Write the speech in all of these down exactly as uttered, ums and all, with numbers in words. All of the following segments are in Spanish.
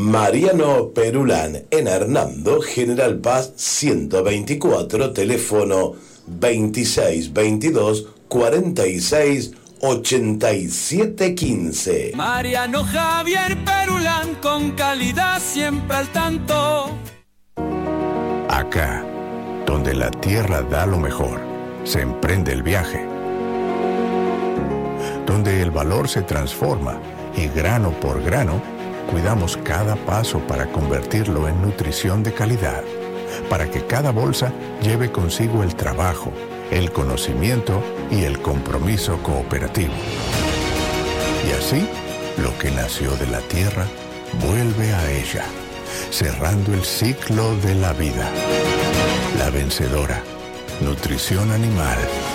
Mariano Perulán, en Hernando, General Paz ciento veinticuatro, teléfono veintiséis veintidós cuarenta y seis ochenta y siete quince. Mariano Javier Perulán, con calidad siempre al tanto. Acá, donde la tierra da lo mejor, se emprende el viaje. Donde el valor se transforma y grano por grano, cuidamos cada paso para convertirlo en nutrición de calidad, para que cada bolsa lleve consigo el trabajo, el conocimiento y el compromiso cooperativo. Y así, lo que nació de la tierra vuelve a ella, cerrando el ciclo de la vida. La vencedora, nutrición animal.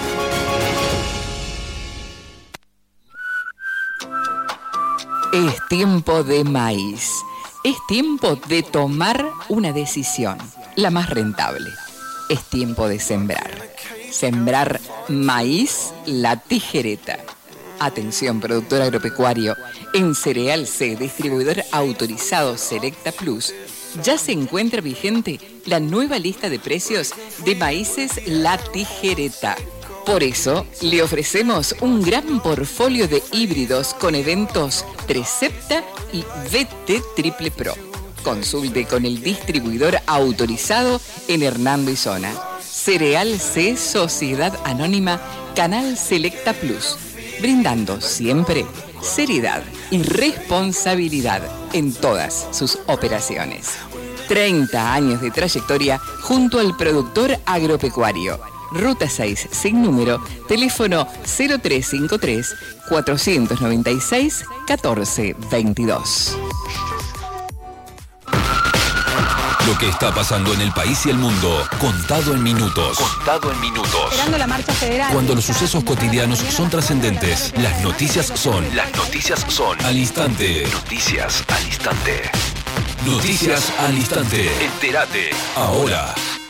Es tiempo de maíz. Es tiempo de tomar una decisión, la más rentable. Es tiempo de sembrar. Sembrar maíz La Tijereta. Atención, productor agropecuario. En Cereal C, distribuidor autorizado Selecta Plus, ya se encuentra vigente la nueva lista de precios de maíces La Tijereta. Por eso, le ofrecemos un gran portfolio de híbridos con eventos Trecepta y V T Triple Pro. Consulte con el distribuidor autorizado en Hernando y Zona. Cereal C, Sociedad Anónima, Canal Selecta Plus. Brindando siempre seriedad y responsabilidad en todas sus operaciones. treinta años de trayectoria junto al productor agropecuario. Ruta seis, sin número, teléfono cero tres cinco tres, cuatro nueve seis, uno cuatro dos dos. Lo que está pasando en el país y el mundo, contado en minutos. Contado en minutos. Esperando la marcha federal. Cuando los sucesos cotidianos son trascendentes, las noticias son. Las noticias son. Al instante. Noticias al instante. Noticias al instante. Entérate ahora.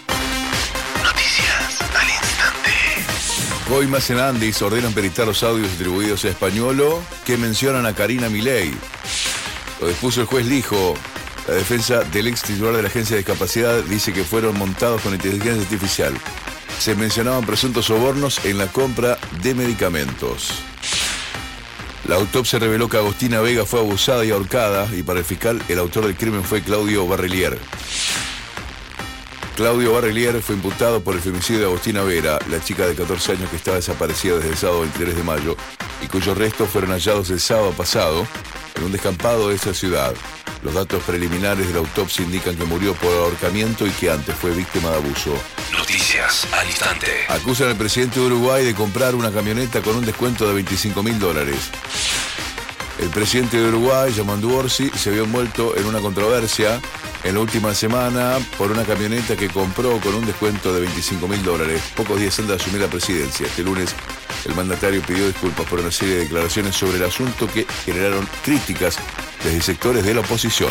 Noticias al instante. Coimas en Andis ordenan peritar los audios distribuidos a Españolo que mencionan a Karina Milei. Lo dispuso el juez Lijo. La defensa del ex titular de la Agencia de Discapacidad dice que fueron montados con inteligencia artificial. Se mencionaban presuntos sobornos en la compra de medicamentos. La autopsia reveló que Agostina Vega fue abusada y ahorcada, y para el fiscal el autor del crimen fue Claudio Barrelier. Claudio Barrelier fue imputado por el femicidio de Agostina Vera, la chica de catorce años que estaba desaparecida desde el sábado veintitrés de mayo y cuyos restos fueron hallados el sábado pasado en un descampado de esa ciudad. Los datos preliminares de la autopsia indican que murió por ahorcamiento y que antes fue víctima de abuso. Noticias al instante. Acusan al presidente de Uruguay de comprar una camioneta con un descuento de veinticinco mil dólares. El presidente de Uruguay, Yamandu Orsi, se vio envuelto en una controversia en la última semana por una camioneta que compró con un descuento de veinticinco mil dólares, pocos días antes de asumir la presidencia. Este lunes, el mandatario pidió disculpas por una serie de declaraciones sobre el asunto que generaron críticas desde sectores de la oposición.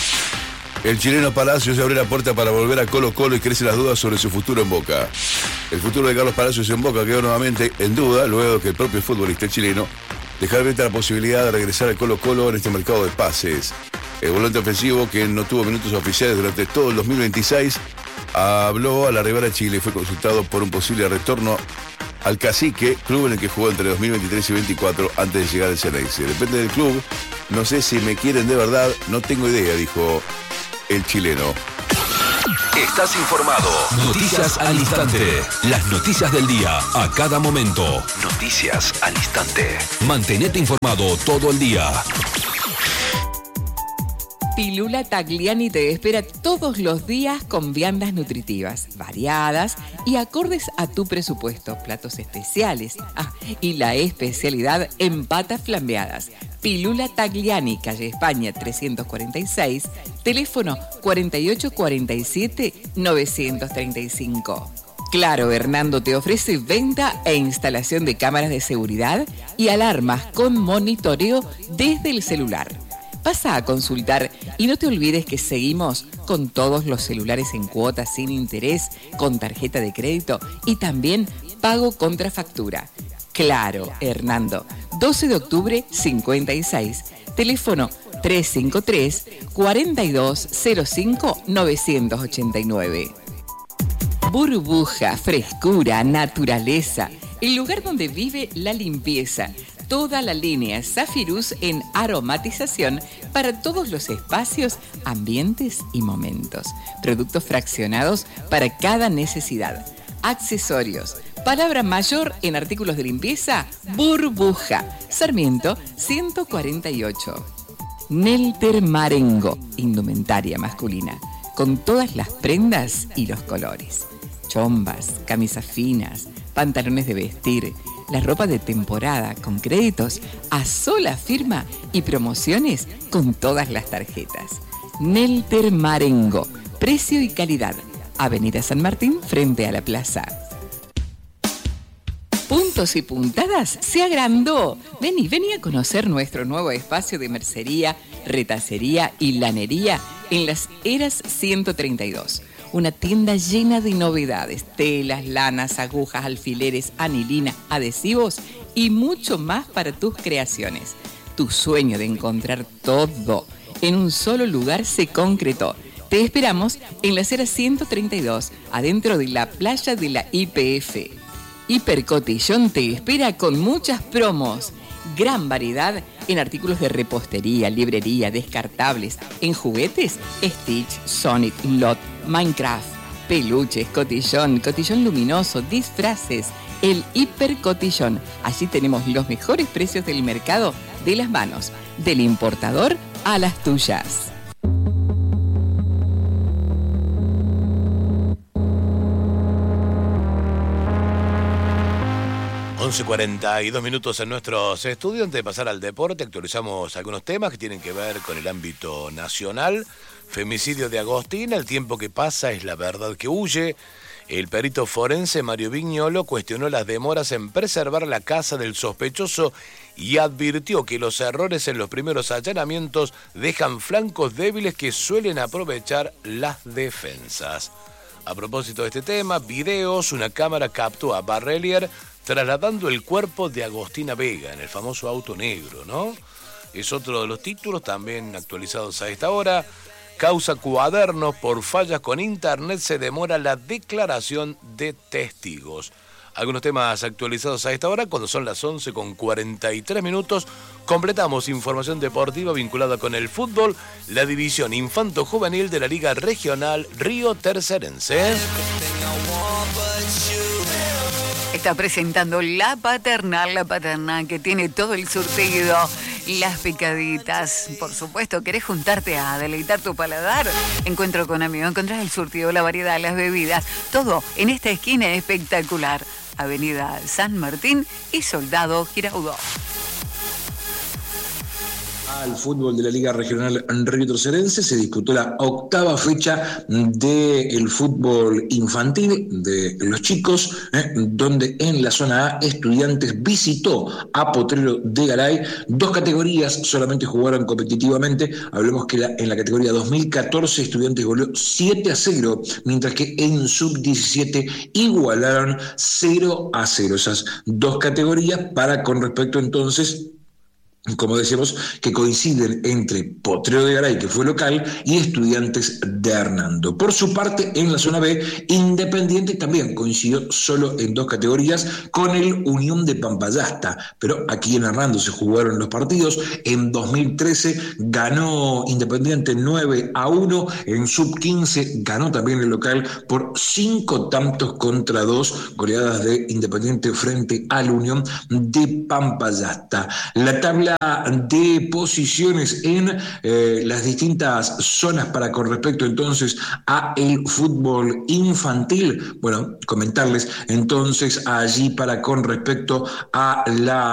El chileno Palacios abre la puerta para volver a Colo Colo y crecen las dudas sobre su futuro en Boca. El futuro de Carlos Palacios en Boca quedó nuevamente en duda luego de que el propio futbolista chileno dejara abierta la posibilidad de regresar al Colo Colo en este mercado de pases. El volante ofensivo, que no tuvo minutos oficiales durante todo el dos mil veintiséis, habló a la Rivera Chile y fue consultado por un posible retorno al Cacique, club en el que jugó entre dos mil veintitrés y veinticuatro antes de llegar al Ceneice. Depende del club, no sé si me quieren de verdad, no tengo idea, dijo el chileno. Estás informado. Noticias al instante. Las noticias del día a cada momento. Noticias al instante. Mantenete informado todo el día. Pilula Tagliani te espera todos los días con viandas nutritivas, variadas y acordes a tu presupuesto. Platos especiales. Ah, y la especialidad en patas flambeadas. Pilula Tagliani, calle España trescientos cuarenta y seis, teléfono cuarenta y ocho cuarenta y siete novecientos treinta y cinco. Claro, Hernando te ofrece venta e instalación de cámaras de seguridad y alarmas con monitoreo desde el celular. Pasa a consultar y no te olvides que seguimos con todos los celulares en cuotas sin interés, con tarjeta de crédito y también pago contra factura. Claro, Hernando, doce de octubre cincuenta y seis, teléfono tres cinco tres, cuatro dos cero cinco, nueve ocho nueve. Burbuja, frescura, naturaleza, el lugar donde vive la limpieza. Toda la línea Zafirus en aromatización para todos los espacios, ambientes y momentos. Productos fraccionados para cada necesidad. Accesorios. Palabra mayor en artículos de limpieza, Burbuja. Sarmiento ciento cuarenta y ocho. Nelter Marengo, indumentaria masculina, con todas las prendas y los colores. Chombas, camisas finas, pantalones de vestir, la ropa de temporada con créditos a sola firma y promociones con todas las tarjetas. Nelter Marengo, precio y calidad. Avenida San Martín frente a la plaza. Puntos y Puntadas se agrandó. Vení, vení a conocer nuestro nuevo espacio de mercería, retacería y lanería en Las Heras ciento treinta y dos. Una tienda llena de novedades, telas, lanas, agujas, alfileres, anilina, adhesivos y mucho más para tus creaciones. Tu sueño de encontrar todo en un solo lugar se concretó. Te esperamos en Las Heras ciento treinta y dos, adentro de la playa de la I P F. Hipercotillón te espera con muchas promos. Gran variedad en artículos de repostería, librería, descartables, en juguetes, Stitch, Sonic, Lot, Minecraft, peluches, cotillón, cotillón luminoso, disfraces, el Hipercotillón. Allí tenemos los mejores precios del mercado de las manos, del importador a las tuyas. once cuarenta y dos minutos en nuestros estudios. Antes de pasar al deporte, actualizamos algunos temas que tienen que ver con el ámbito nacional. Femicidio de Agostina, el tiempo que pasa es la verdad que huye. El perito forense Mario Viñolo cuestionó las demoras en preservar la casa del sospechoso y advirtió que los errores en los primeros allanamientos dejan flancos débiles que suelen aprovechar las defensas. A propósito de este tema, videos, una cámara captó a Barrelier trasladando el cuerpo de Agostina Vega en el famoso auto negro, ¿no? Es otro de los títulos también actualizados a esta hora. Causa Cuadernos, por fallas con internet se demora la declaración de testigos. Algunos temas actualizados a esta hora, cuando son las once con cuarenta y tres minutos, completamos información deportiva vinculada con el fútbol, la división infanto-juvenil de la Liga Regional Río Tercerense. Está presentando la paternal, la paternal que tiene todo el surtido, las picaditas. Por supuesto, ¿querés juntarte a deleitar tu paladar? Encuentro con amigos, encontrás el surtido, la variedad, las bebidas, todo en esta esquina espectacular. Avenida San Martín y Soldado Giraudo. Al fútbol de la Liga Regional Río Tercerense se disputó la octava fecha del fútbol infantil de los chicos, eh, donde en la zona A Estudiantes visitó a Potrero de Garay. Dos categorías solamente jugaron competitivamente. Hablemos que la, en la categoría dos mil catorce Estudiantes goleó siete a cero, mientras que en sub diecisiete igualaron cero a cero. Esas dos categorías para con respecto entonces, como decíamos, que coinciden entre Potrero de Garay, que fue local, y Estudiantes de Hernando. Por su parte, en la zona B, Independiente también coincidió solo en dos categorías con el Unión de Pampayasta, pero aquí en Hernando se jugaron los partidos. En dos mil trece ganó Independiente nueve a uno, en sub quince ganó también el local por cinco tantos contra dos, goleadas de Independiente frente al Unión de Pampayasta. La tabla de posiciones en eh, las distintas zonas para con respecto entonces a el fútbol infantil. Bueno, comentarles entonces allí para con respecto a la